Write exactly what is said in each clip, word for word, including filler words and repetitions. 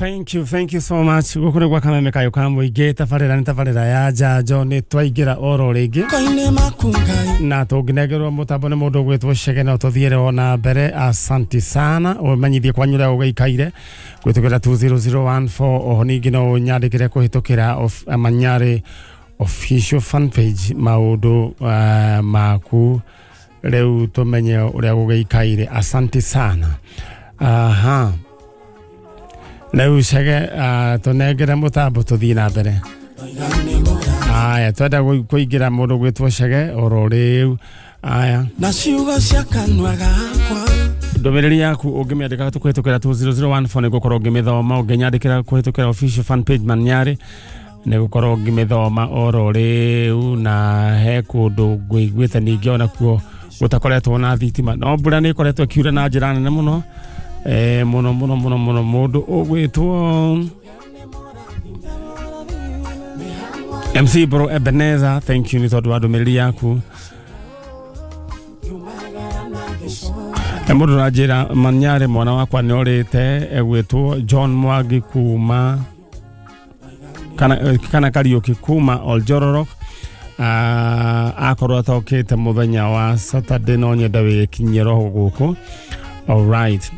Thank you, thank you so much. Gukure gwa Kameme Kayukambo ige tafarira ni tafarira ya jajo ni twaigira oro rigi. Na tuginegerwa mutabone mundu gwitwo Shege na tuthiire ona mbere. Asante sana. Umanyithie kwanyura ugaikaire gwitukira two zero zero one four oho ningi no nyandikire kuhitukira of Manyare official fan page maundu uh, maku leu tumenye uria gugaikaire. Asante sana. Aha. Leu Shege uh, tunegera mutambo tuthii na mbere. Aya twenda kuigira mundu gwitwo Shege oro riu. Aya na ciugo cia kanwa gakwa ndomereri yaku ungimiandika tukuhitukira two zero zero one four nigukorwo ngimithoma unginyandikira kuhitukira official fan page Manyare nigukorwo ngimithoma oro riu na he kundu ngwiguite ningi ona kuo gutakoretwo na thitima no mbura ni koretwo kiura na njira nene muno eh muno muno muno muno mundu ugwitwo M C Bro Ebenezer. Thank you ni tondu wa ndomereri yaku. Emudu rajira Manyare mwana wakwa ni orite egwitwo John Mwangi kuma kana kana Kariuki kuma Oljororok. Uh, akorwo atokite muthenya wa Saturday no nyenda wikinyero guku. All right.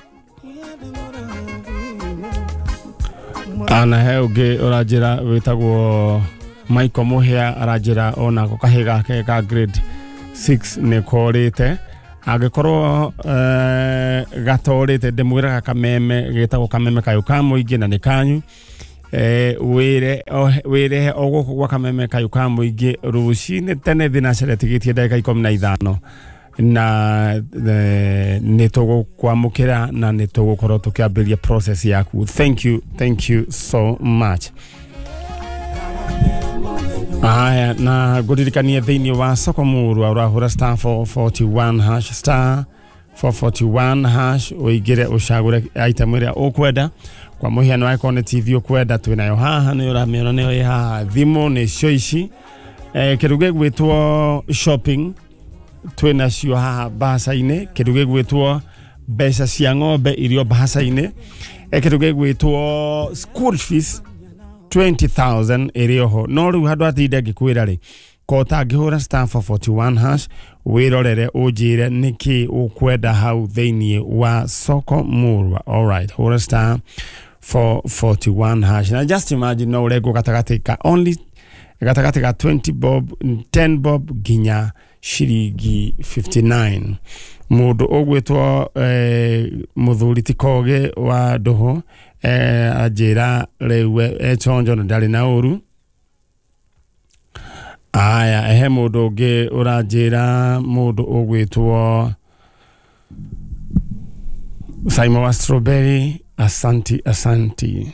Ana he uge urajira witagwo Michael Muhia arajira ona ko kahiga ke ka grade six ne korite agikorwo uh, gatorite ndimwira Kameme gitagwo Kameme Kayukambo ingi na ni kanyu eh wire wire oguko gwa Kameme Kayukambo ingi rucine tene thina ceretigitie ndagika ikumi na ithano na nitogo kwamukira na nitogo korwo tukiambiria process yaku. Thank you, thank you so much. Aya na guririkania thiini wa soko muru urahura star four forty-one hash star four forty-one hash uigire ushagure item ira ukwenda kwa muhiano wa Icon T V ukwenda twinayo haha ni uramiona ni haha thimu ni cio ici eh kiruge gwitwo shopping twina cio haha bahasa-ine kiruge gwitwo mbeca cia ng'ombe irio bahasa-ine eh kiruge gwitwo school fees twenty thousand irioho no riu handu atinde gikwira ri kota ngihura star four forty-one hash wirorere ujire niki ukwenda hau thiini wa soko murwa. All right, hura star four forty-one hash na just imagine no urego katagatika only katagatika twenty bob ten bob ginya shiringi fifty-nine. Mundu ogwitwo eh, muthuri tikoge wa doho eh, ajira rewe echonjo ndari na uru. Aya ehe mundu ge urajira mundu ogwitwo Simon wa Strawberry. Asanti asanti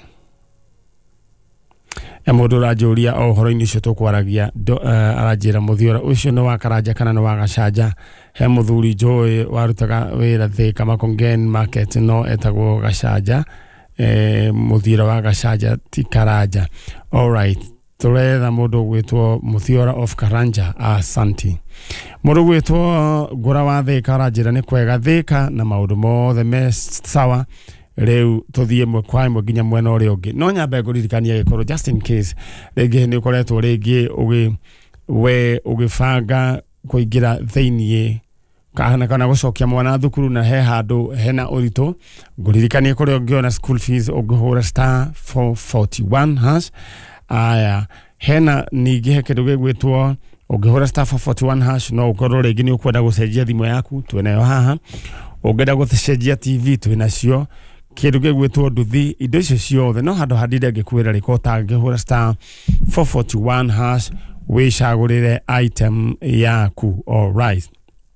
emudu rajuria ohoro-ini cio tukwaragia uh, arajira muthiora ucio no wakaraja kana no wagacaja he muthuri Joy warutaga wira Thika Makongen market no etagwo gacaja eh muthiora wa gacaja ti Karaja. All right, turetha mundu gwitwo Muthiora of Karanja. Asanti mundu gwitwo Gura wa Thika arajira ni kwega Thika na maundu mothe me sawa reu tuthie mwe kwa mwe ginya mwena uri ungi no nyambe nguririkania gikoro just in case rege ni ukoretwo rege ugi we ugifanga kuingira thiini kana kana gucokia mwana thukuru na he handu hena urito nguririkania kuri ungiona school fees ungihura star four forty-one hash. Aya hena ningi he kindu gigwitwo ungihura star four forty-one hash no ukorwo rege ni ukwenda gucenjia thimu yaku twenayo haha ungenda gucenjia T V twenacio kiruge gwitwo nduthi indo icio ciothe no handu handire ngikwira rikota ngihura star four forty-one hash wishagurire item yaku. All right,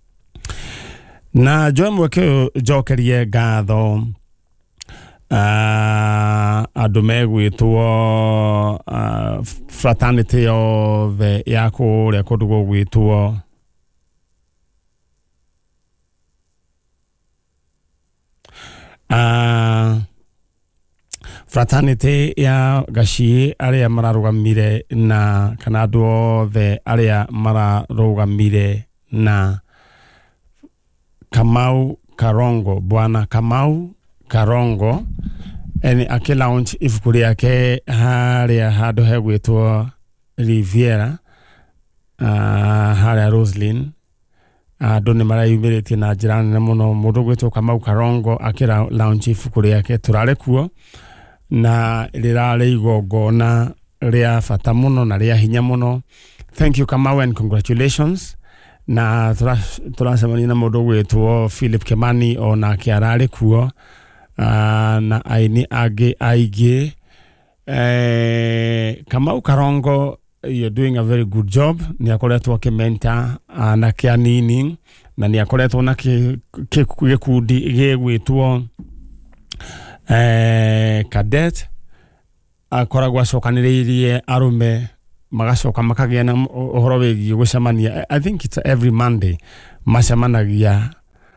na joe mweke jokerie gatho uh, andu megwitwo uh, fraternity yothe yaku ria kundu gugwitwo Uh, fraternity ya Gashie aria mararugamire na kana andu othe aria mararugamire na Kamau Karongo, Bwana Kamau Karongo eni ake launch ibuku riake haria handu hegwitwo Riviera uh, haria Roslyn andu ni marayumiritie na njira nene muno mundu gwitwo Kamau Karongo akira launch ibuku riake turare kuo na rirare igongona ria bata muno na ria hinya muno. Thank you Kamau and congratulations. Na turacemania na mundu gwitwo Philip Kimani ona kiarare kuo uh, na aini agi aigi eh, Kamau Karongo, you're doing a very good job. Ni akoretwo akimenta uh, na kianini na ni akoretwo na gikundi gigwitwo eh, cadet akoragwo acokaniriirie arume magacoka makagia na uhoro wigi gucemania. I think it's every Monday macemanagia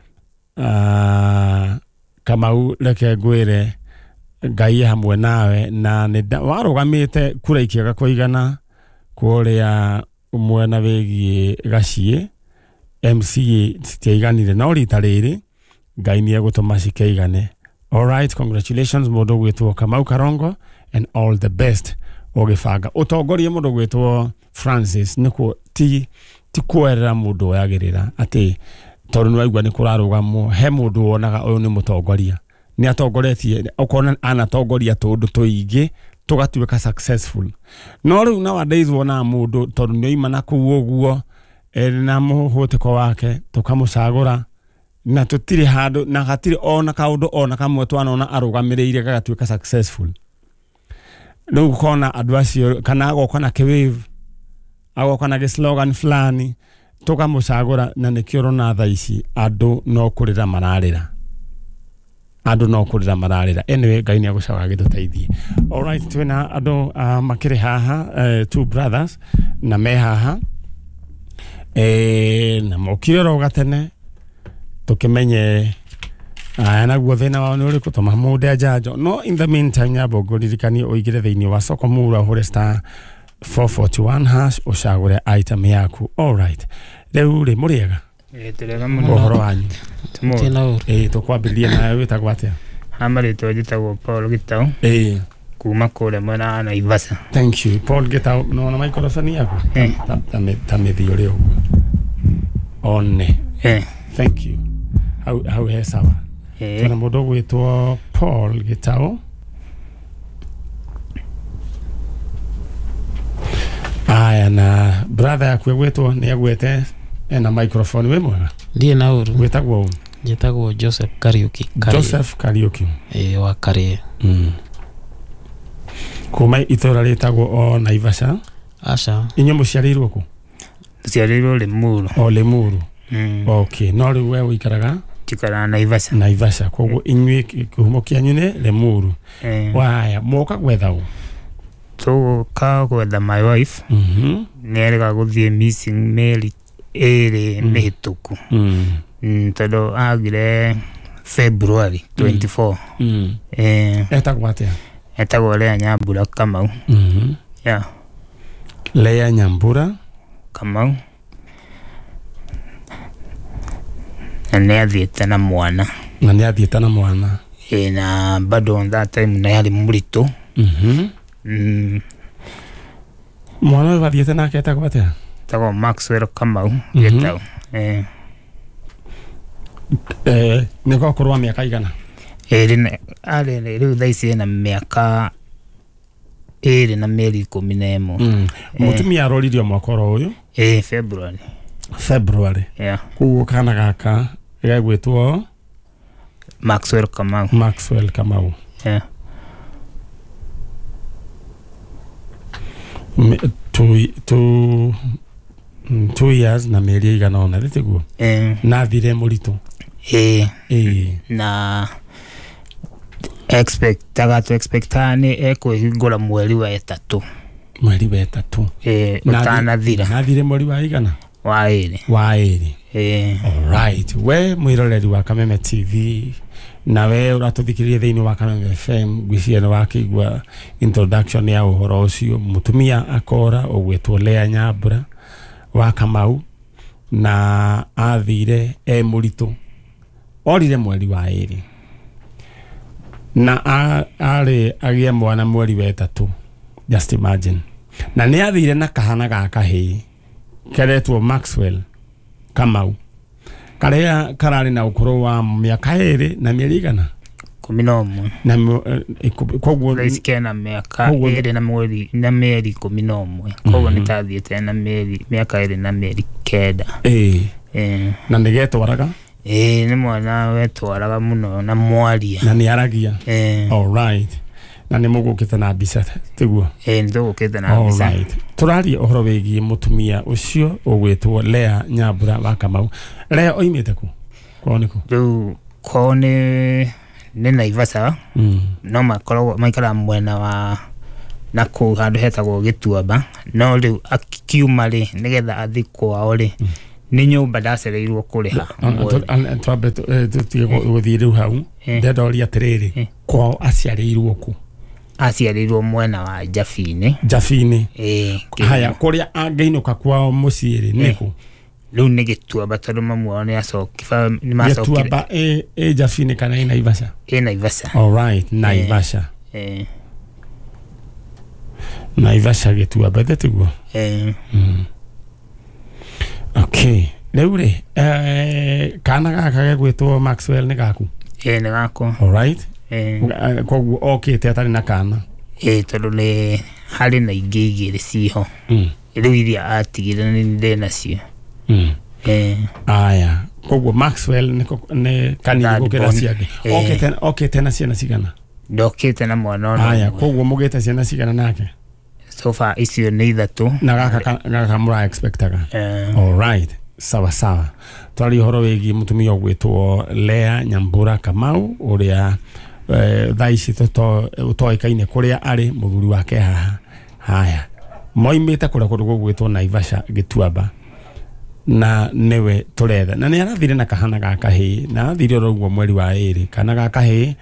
uh, Kamau reke ngwire Ngai hamwe nawe na warugamite kuraikiaga kuigana kuria mwena wigi gacie M C A citiaiganire no rita riri Ngai ni egutuma cikeigane. All right, congratulations mundu gwitwo Kamau Karongo and all the best. Ogifanga utongorie mundu gwitwo Francis niko ti ti kuerera mundu yagirira ati tondu nwaigwa ni kurarugamo he mundu wonaga uyu ni mutongoria ni atongoretie okona anatongoria tundu tuingi tugatuika successful no riu nowadays wona mundu tondu ni imana ku uguo na muhutiko wake tukamucagura na tutiri handu na gatiri ona kaundu ona kamwe twanona arugamireire gagatuika successful. Nungu kona adwasi kana agoka na kiwave agoka na slogan flani toka musagura na nikiro na thaici andu no kurira mararira andu no kurira mararira. Anyway, Ngai ni agucaga gituteithie. All right, twina andu uh, makire haha uh, two brothers na me haha eh na mokire ro gatene tukimenye aya na guo thina wao ni uriku tuma mude ajajo. No, in the meantime nyabo goririkani oigire thiini wa soko mura hore star four forty-one hash ucagure item yaku. All right, riu ri muriega eh turega muno uhoro wanyu timo eh tukwambiria nawe witagwa atia? Hamari twajitagwo Paul Gitau eh kuma kule mwana na Ivasa. Thank you Paul Gitau. No na microphone yaku eh tame tame thiore uguo one eh thank you. How how he sawa eh tuna mundu gwitwo Paul Gitau. Aya na brother yakwe gwitwo ni agwete ena microphone we mwega ndiye na uru gwitagwo njitagwo Joseph Kariuki Joseph Kariuki eh wa Kare mm kuma itora retagwo o Naivasha. Asha inyo muciarirwo ku? Ciarirwo Limuru. O Limuru. Mm. Okay, no riu we wikaraga tikara Naivasha. Naivasha koguo inywe kuhumo kianyu ne Limuru. Eh waya moka gwetha u so ka gwetha my wife mhm nerega guthie missing meri ere mehituku mm todo agire February twenty-four mm eh etagwa atia? etagwo Lea Nyambura Kamau. mhm yeah Lea Nyambura Kamau na athiete na mwana na ni athiete na mwana eh na bado on that time na yali murito mhm mm mwana wa athiete na etagwa atia? tago Maxwell Kamau Gitau. eh eh niko kurwa miaka igana eri ale riu thaisi na miaka eri na meri kumi na ĩmwe. mm mutumia aroririo mwaka uyu eh February February yeah kuguo kana gaka gagwitwo Maxwell Kamau. Maxwell Kamau. yeah Me, two two two years na meri igana ona riteguo eh na thire murito eh eh na expect taga to expectani eko hingura mweri wa etatu mweri wa etatu eh utana thira na thire mweri wa igana wa iri wa iri eh all right we mwiroreri wa Kameme T V na we uratuthikirie thiini wa Kameme F M gwiciene wa kigwa introduction ya uhoro ucio mutumia akora ogwetwo Lea Nyambura wa Kamau na athire e murito orire mweri wa iri na ari agia mwana mweri wetatu, just imagine. Na ni athire na kahana gaka hii keretwo Maxwell Kamau karia karari na ukuru wa miaka iri na mieri igana kumi na umwe na koguo raisikia na miaka iri na mweri na mieri kumi na umwe koguo nitathiete na mieri miaka iri na mieri kenda eh eh na nigetwaraga eh ni mwana wetwaraga muno na mwaria na ni aragia eh all right na ni mugukite na mbica tiguo eh ndugukite na mbica all right turari ohoro wegi mutumia ucio ugwitwo Lea Nyambura wa Kamau Lea oimite ku kwoniku riu kone ni Naivasha mm no makorwo maikara mwena wa na ku handu hetagwo Gituamba no riu akiuma ri nigetha athi kwao ri ni nyumba ndacereirwo kuriha twabe tutige guthii riu hau ndendoria atiriri kwao aciarirwo ku aciarirwo mwena wa Jafini Jafini eh haya kuria angeinuka kwao muciiri niku riu ni Gituamba tondu mamu wao ni acokiba ni macokire Gituamba e e Jafini kana ina Naivasha e Naivasha all right Naivasha eh Naivasha Gituamba tiguo eh mm okay leure eh kana gaka gwitwo Maxwell ni gaku eh ni gako all right eh koguo okay te atari na kana eh tondu ni hari na ingi igiri ciho mm riu iria atigire ni ndena cio mm eh aya koguo Maxwell ni ni kanini gukira ciake okay tena okay tena ciana cigana ndokite na mwana ono aya koguo mugite ciana cigana nake so far icio ni ithatu na gaka gaka mura expectaga eh all right sawa sawa twari horo wegi mutumia gwitwo Lea Nyambura Kamau uria thaici to utoikaine kuria ari muthuri wake haha haya moimite kuria kundu gwitwo Naivasha Gituamba na newe turetha na ni arathire na kahana gaka hi na athire roguo mweri wa iri kana gaka hi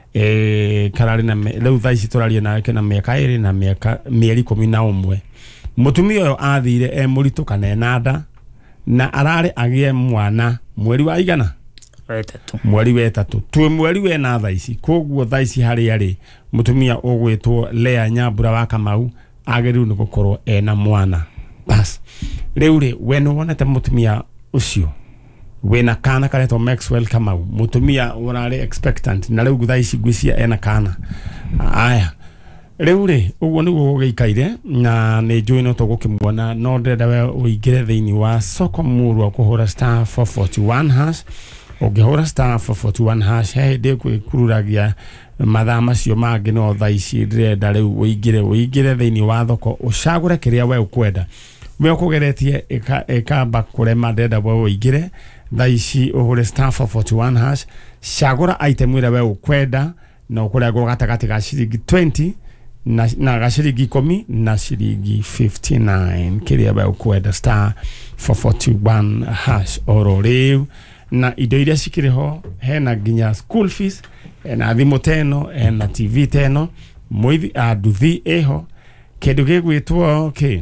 eh karari na riu thaici turarie nake na miaka iri na miaka mieri kumi na umwe mutumia uyo athire e muritu kana enada na arare agie mwana mweri wa igana wetatu mweri wetatu tu mweri we na thaici koguo thaici hari ari mutumia ugwitwo Lea Nyambura wa Kamau ageriru ni gukorwo ena mwana bas riu ri we no wonete mutumia ucio we na kana karetwo Maxwell Kamau mutumia urare expectant na riu thaici gwisia ena kana aya riu ri uguo niguo gugikaire na ni njui no tugukimwona no ndenda we uingire thiini wa soko murwa kuhura star four forty-one hash ugihura star four forty-one hash he ndi kwikururagia mathaa macio mangi no thaici ndenda riu uingire uingire thiini wa thoko ucagure kiria we ukwenda we ukugeretie ikamba kurema ndenda we uingire thaici uhure star four forty-one hash cagura item ira we ukwenda na ukuria go gatagati ga ciringi twenty na na ga ciringi kumi na ciringi fifty-nine kiria we ukwenda star four forty-one hash oro riu na indo iria cikiriho hena ginya school fees na thimu teno na T V teno mwithi aduthi eho kindu gigwitwo okay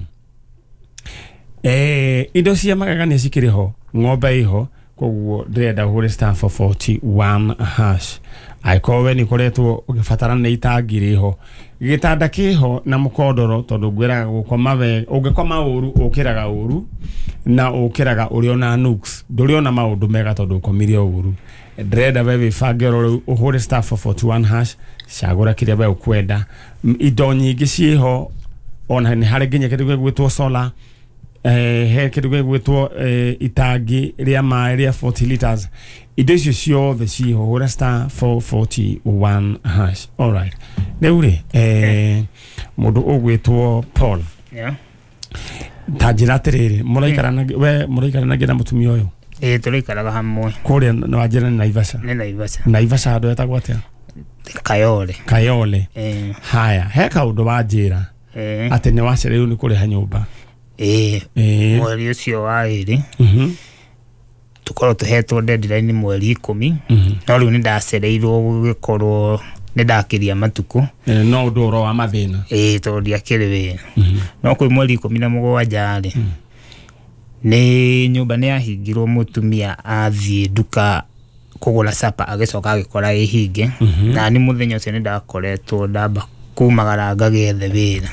eh indo cia magagania cikiriho ng'ombe iho koguo ndrenda hure star four forty-one hash aikowe ni koretwo ugifatara na itangiriho gitanda kiho na mukodoro tondu gwiraga gukoma we ugikoma uru ukiraga uru na ukiraga uriona nooks nduriona maundu mega tondu ukomirie uru ndrenda we bifangero uhure star four forty-one hash cagura kiria we ukwenda indo nyingi ciho ona ni hari ginya kindu gwitwo solar eh he kindu gwitwo itangi ria mai ria forty liters indo icio ciothe ciho hura star four forty-one hash all right neure eh mundu ugwitwo Paul yeah tajira tiriri muraikara we muraikara na gina mutumia uyu eh turikaraga hamwe kuria na wajira na Naivasha ni Naivasha Naivasha ndo etagwo atia Kayole Kayole eh haya he kaundu wajira eh ati ni wacereirwo ni kuriha nyumba eh eh mweri ucio wa iri mhm tukorwo tuhetwo deadline mweri ikumi mhm no riu ni ndacereirwo gugikorwo ni ndakiria matuku no ndoro wa mathina eh to ndiakiri we mhm no kwi mweri ikumi na mugwanja ri ni nyumba ni yahingirwo mutumia athie duka kugula sapa agicoka agikora ihinge na ni muthenya ucio ni ndakoretwo ndamba kumagara ngagethe wira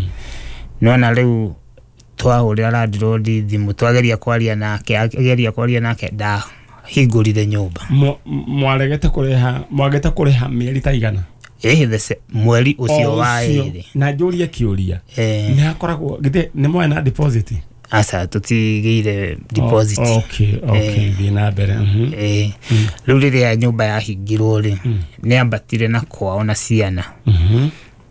nona riu twahurira landlord thimu twageria kwaria nake ageria kwaria nake da hingurire nyumba mwaregete kureha mwagete kureha mieri taigana eh these mweri ucio wa iri na njuria kiuria ni hakoragwo githe ni mwe na deposit asa tutigire deposit oh, okay okay bina bere mhm eh riu riria nyumba yahingirwo ri ni ambatire na kwao na ciana mhm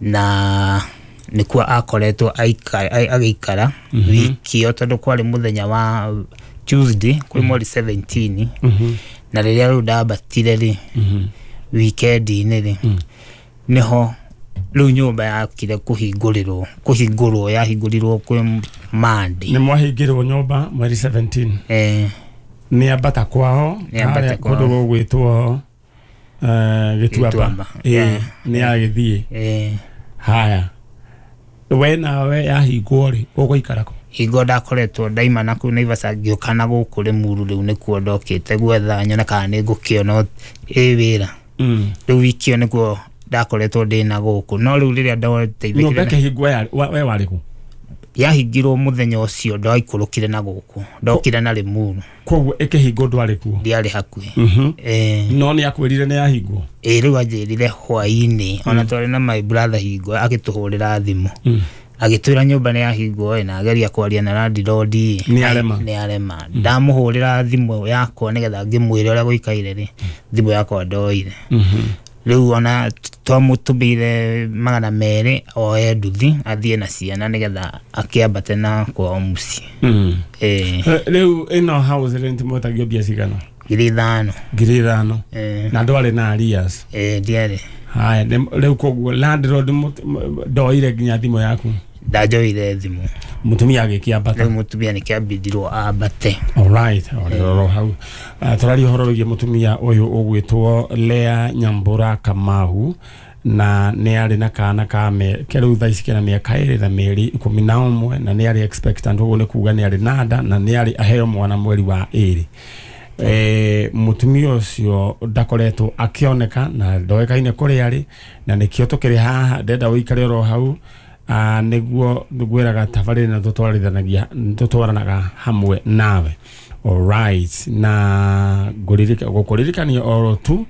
na nikuwa akoretwo agikara wiki yo tondu kwari muthenya wa Tuesday kwi mweri seventeen na riria riu ndabatire ri weekend ni ri niho riu nyumba yakire kuhingurirwo kuhingurwo yahingurirwo kwi Monday ni mwahingirwo nyumba mweri seventeen eh ni abata kwao ni abata kwao kundu gwitwo eh gituaba eh ni agithie eh haya we nawe yahingwo ri uguikarako hingo ndakoretwo ndaima naku Naivasha ngiukana guku ri muru riu nikuo ndokite gwetha nyone kana ni ngukiona i wira mm riu wikio nikuo ndakoretwo ndina guku no riu riria ndateithikire no beke hingwo ya we wariku yahingirwo muthenya ucio ndaikurukire na guku ndokire na rimuru koguo ikihingo ndwarikuo ndiari hakui mhm eh no ni akwirire ni yahingwo eh riu ajirire hwaini ona twari na my brother hingo agituhurira thimu agitwira nyumba ni yahingwo na ageria kwaria na landlord ni arema ni arema ndamuhurira thimu yakwa nigetha ngimwire uria guikaire ri thimu yakwa ndoire mhm riu ona twamutubire magana meri oe nduthi athie na ciana nigetha akiambate na kwa muci mm eh riu ino house rent motagio bia cigana ngiri ithano ngiri ithano eh na ndwari na arias eh ndiari haya riu koguo landlord ndoire nginya thimu yaku ndajoire thimu mutumia agikiambata riu mutumia ni kiambidirwo ambate alright orero hau turari horo wige mutumia uyu ugwitwo Lea Nyambura Kamau na ni ari na kana kame keru thaisi kena miaka iri na meri ikumi na umwe na ni ari expectant ugu ni kuga ni ari nada na ni ari aheo mwana mweri wa iri eh mutumia ucio ndakoretwo akioneka na ndoekaine kuri ari na nikio tukiri haha ndenda uikare ro hau a niguo ngwiraga tafari na tutwarithanagia tutwaranaga hamwe nawe alright na guririka gukuririkania oro tu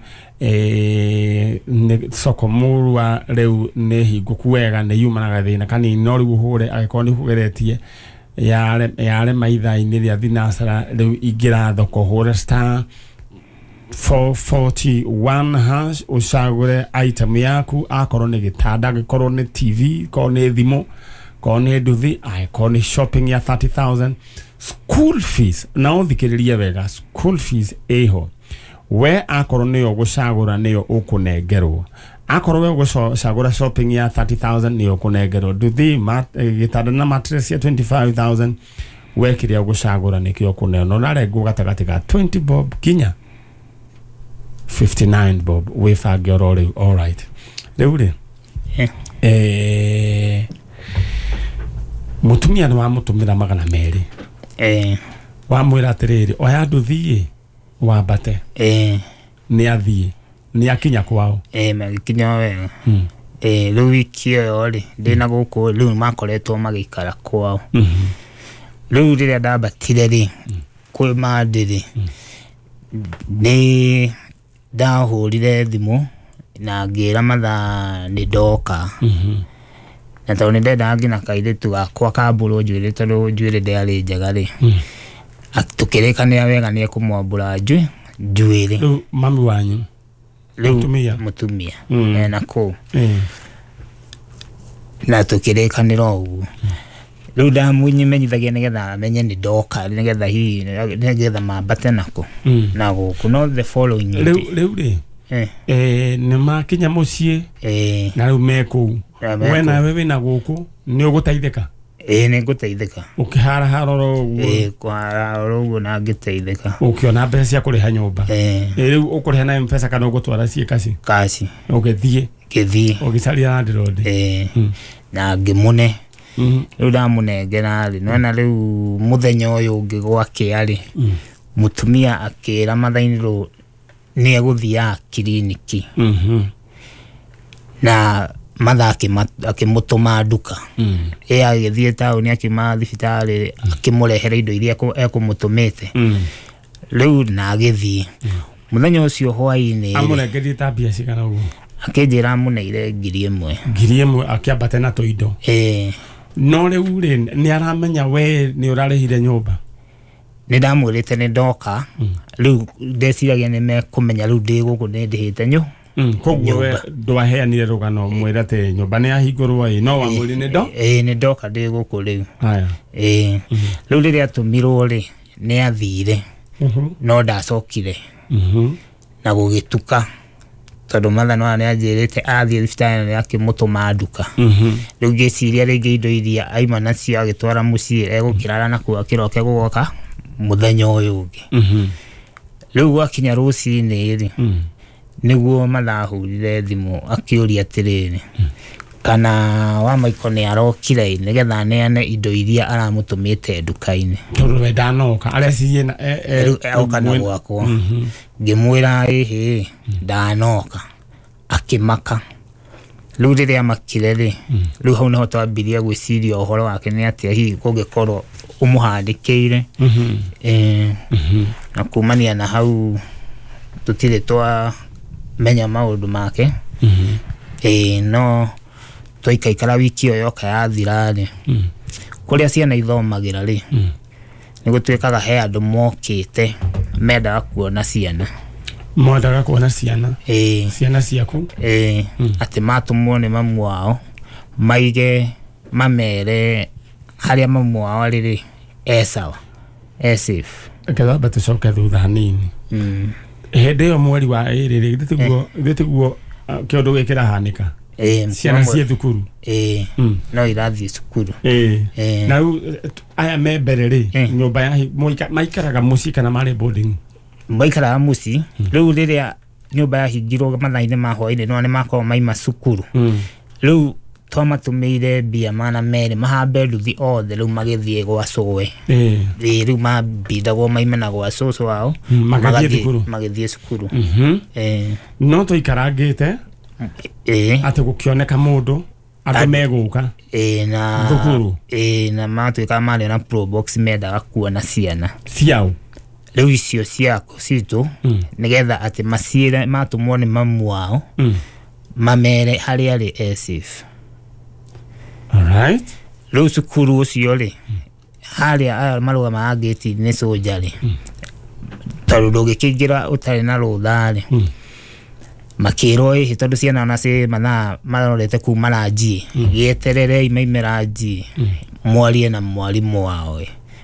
eh soko murwa reu ne hinguku wega ne yumanaga thina kani no riu hure agikoni hugeretie yare yare maitha-ini ria thinasara reu ingira thoko hure star four forty-one hash ucagure item yaku akorwo ni gitanda gikorwo ni T V korwo ni thimo korwo ni nduthi akorwo ni shopping ya thirty thousand school fees na uthikiririe wega school fees eho we akorwo ni ugucagura ni ukunengerwo akorwo we ugucagura shopping ya thirty thousand ni ukunengerwo nduthi gitanda na mattress ya twenty-five thousand we kiria ugucagura ni kio kuneno na rego gatagati ga twenty bob kinya fifty-nine bob we fagio role all right reure eh eh mutumia no amutumira magana meri eh wa mwira atiriri oya nduthie wa bate eh ni athie ni akinya kwao eh magikinya wega mm. eh riu wikio ori ndina guku riu makoretwo magikara kwao mhm riu riria ndabatire ri kwi mandiri ni ndahurire thimu na ngira matha ni ndoka mhm na tondũ ndenda ngina kairitu gakwa kambũrwo njuĩrĩ tondũ njuĩrĩ ndĩarĩ njega rĩ tukĩrĩkanĩra wega nĩ ekumwambũra njui njuĩrĩ rĩu mami wanyu rĩu mutumia ena kũu na tukĩrĩkanĩra ũguo rĩu ndamũnyimenyithagia nĩgetha amenye nĩ ndoka nĩgetha hihi nĩgetha mambate nako na gũkũ no the following rĩu rĩu rĩ eh eh nĩ makinya mũciĩ eh na rĩu me kũu we na wewe na guku ni uguteithika eh ni nguteithika ukihara haroro uguo eh kwa haroro uguo na ngiteithika ukiona mbeca cia kuriha nyumba eh riu ukuriha na mpesa kana ugutwara cie kasi kasi ugithie githie ugicaria landlord eh na ngimune riu ndamunengera ri no na riu muthenya uyu ungi gwake ari mutumia akira mathaini ru nĩ egũthia kiriniki mhm na mathake akĩmũtũma nduka mm ĩ agĩthiĩ taũni akĩma thibitarĩ akĩmũrehera indo iria ekũmũtũmĩte mm rĩu na agĩthiĩ mũthenya ũcio hwaĩ-inĩ amũnengerie tabia cigana ũguo akĩnjĩra amũneire ngiri ĩmwe ngiri ĩmwe akĩambate na tũindo ĩ no rĩu rĩ nĩ aramenya we nĩ ũrarĩhire nyũmba nĩ ndamwĩrĩte nĩ ndoka rĩu ndeciragia nĩ mekũmenya rĩu ndĩ gũkũ nĩ ndĩhĩte nyũ mm koguo we ndwaheanire rũgano mwĩra te nyũmba nĩ yahingũrwo ĩ no wamwĩrĩ nĩ ndo ĩ nĩ ndoka ndĩ gũkũ rĩu haya ĩ rĩu rĩrĩa atũmirwo rĩ nĩ athire no ndacokire mhm na gũgĩtuka tondũ matha no nĩ anjĩrĩte athiĩ thibitarĩ nĩ akĩmũtũma nduka mhm rĩu ngĩciria rĩngĩ indo iria aima nacio agĩtwara mũciĩ egũkĩrara na kuo kĩroke gũgoka mũthenya ũyũ ũngĩ mhm rĩu gwakinya rũcinĩ rĩ mhm nĩguo mathahurire thimũ akĩũria atĩrĩrĩ kana Wamaiko nĩ arokire nĩgetha aneane indo iria aramũtũmĩte nduka-inĩ tondũ we ndanoka arĩa ciĩ na oka na gwakwa ngĩmwĩra ĩhĩ ndanoka akĩmaka rĩu rĩrĩa amakire rĩ rĩu hau nĩho twambirie gwĩciria ũhoro wake nĩ atĩa hihi kũngĩkorwo ũmũhandĩkĩire na kumania na hau tũtirĩ twamenya maũndũ make ĩ no twaikaikara wiki ĩyo yoka yathira rĩ kũrĩa ciana ithomagĩra rĩ nĩ gũtuĩkaga he andũ mokĩte mendaga kuona ciana mwendaga kuona ciana ĩ ciana ciaku ĩ atĩ matũmwo nĩ mamu wao maige mamere harĩa mamu wao rĩrĩ e sawa e safe akĩthamba tũcoke thutha hanini hĩndĩ ĩyo mweri wa ĩrĩ rĩ gĩtiguo gĩtiguo kĩũndũ gĩkĩ kĩrahanĩka ciana ciĩ thukuru ĩ no irathiĩ cukuru ĩ na rĩu aya me mbere rĩ nyũmba ya maikaraga mũciĩ kana marĩ boarding maikaraga mũciĩ rĩu rĩrĩa nyũmba yahingirwo mathaa-inĩ ma hwaĩ-inĩ no nĩ makorwo maima cukuru rĩu twamatũmĩire mbia mana merĩ mahambe nduthi othe rĩu magĩthiĩ gwa cũwe ĩ rĩu mambindagwo maime na gwa cũcũ wao magĩthiĩ cukuru ĩ no tũikarangĩte ĩ atĩ gũkĩoneka mũndũ andũ megũka ĩ na thukuru ĩ na matuĩkaga marĩ na probox mendaga kuona ciana ciao rĩu icio ciako citũ nĩgetha atĩ maciĩre matũmwo nĩ mamu wao mamere harĩa arĩ e safe alright rĩu cukuru ũcio rĩ harĩa aya marũgamaga gate-inĩ soja rĩ tondũ ndũngĩkĩingĩra ũtarĩ na rũtha rĩ makĩrwo ĩhĩ tondũ ciana ona ciĩ mathaa marorete kuma ranji gĩeterere imaime ranji mwarie na mwarimũ wao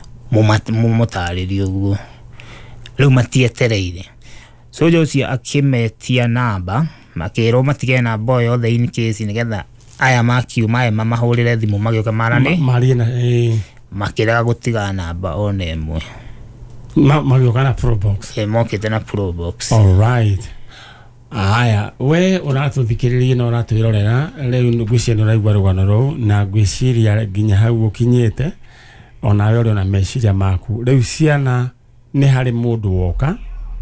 mũmũtarĩrie ũguo rĩu matietereire soja ũcio akĩmetia namba makĩrwo matige namba o yothe in case nĩgetha aya makiuma aya mamahũrĩre thimũ magĩũka marane marie na ĩ makĩrega gũtiga namba ona ĩmwe magĩũka na probox ĩ mokĩte na probox alright aya we ũratũthikĩrĩria na ũratwĩrorera rĩu ngwĩciria nĩ ũraigua rũgano rũu na ngwĩciria nginya hau ũkinyĩte onawe ũrĩ na meciria maku rĩu ciana nĩ harĩ mũndũ woka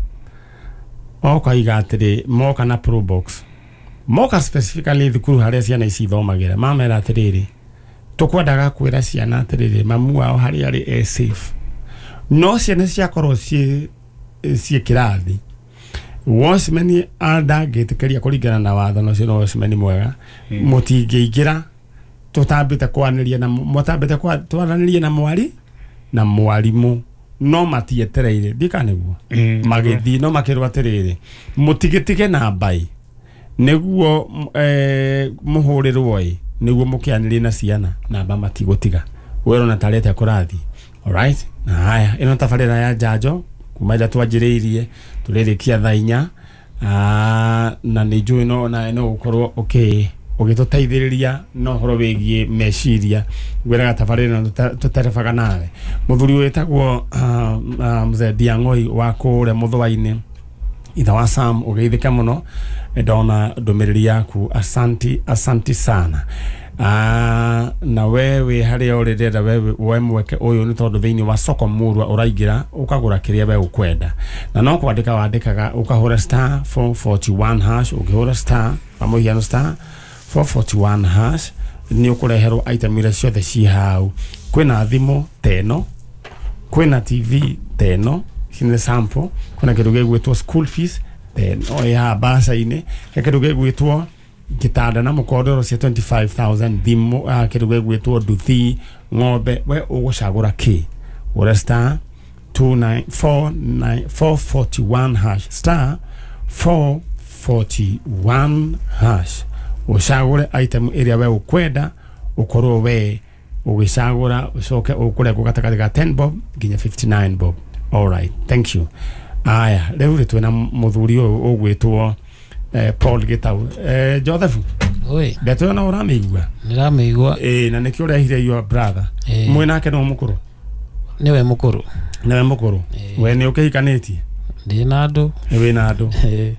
oka iga atĩrĩ moka na probox moka specifically thukuru harĩa ciana ici ithomagĩra mamera atĩrĩrĩ tũkwendaga kwĩra ciana atĩrĩrĩ mamu wao harĩa arĩ e safe no ciana ciakorwo ciĩ ciĩ kĩrathi Watchman andangĩtĩkĩria kũringana na watho no cio Watchman mwega mũtingĩingĩra tũtambĩte kwanĩria na mũtambĩte twanĩria na mwari na mwarimũ no matietereire ndikanĩguo magĩthiĩ no makĩrwo atĩrĩrĩ mũtigĩtige na mbai nĩguo mũhũrĩrwo ĩ nĩguo mũkĩanĩrie na ciana namba matigũtiga wero na tarete kũrathi alright na haya ĩno tabarĩra ya njanjo kuma ĩrĩa twanjĩrĩirie tũrĩrĩkia thaa inya na nĩ njũĩ no na no gũkorwo okay ũgĩtũteithĩrĩria no horo wĩgiĩ meciria gwĩraga tabarĩra tũterebaga nawe mũthuri wĩtagwo mzee Diang'oi wa kũrĩa Mũthũa-inĩ itha wa Sam ũgeithĩke mũno ndona ndũmĩrĩri yaku asanti asanti sana Ah, na wewe hari already da wewe we mweke uyu ni tondu thiini wa soko murwa uraigira ukagura kiria we ukwenda na no kwandika wandikaga ukahura star four forty-one hash ukihura star pamoja star four forty-one hash ni ukureherwo item ira ciothe ci hau kwina thimu teno kwina T V teno kine sample kuna kindu gigwitwo school fees teno ya basa ine kindu gigwitwo kitanda na mukodoro cia twenty-five thousand thimu uh, kindu gigwitwo nduthi ng'ombe we ugucagura ki ura star two nine four nine four forty-one hash star four forty-one hash ucagure item area we ukwenda ukorwo we ugicagura ucoke ukure gugatakati ga ten bob ginya fifty-nine bob. All right, thank you. Aya riu ri twina muthuri uyu ugwitwo eh, Paul Gitau eh, Joseph oi beto na uramigua niramigua eh na nikio rehire your brother eh. Mwina ke no mukuru niwe mukuru niwe mukuru eh. we ni ukihikaniti ndi na andu we na andu eh